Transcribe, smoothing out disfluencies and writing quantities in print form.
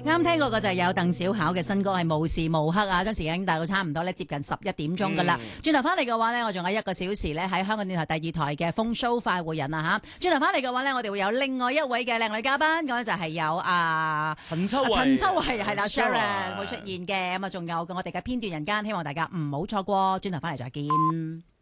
啱聽過個就係有鄧小巧嘅新歌係無時無刻啊，將時間已經帶到差唔多咧，接近11點鐘噶啦。轉頭翻嚟嘅話呢，我仲有1個小時咧喺香港電台第2台嘅風 show 快活人啊嚇。轉頭翻嚟嘅話呢，我哋會有另外一位嘅靚女嘉賓，咁就係有陳秋慧係啦 Sharon 會出現嘅，咁啊仲有我哋嘅片段人間，希望大家唔好錯過。轉頭翻嚟再見。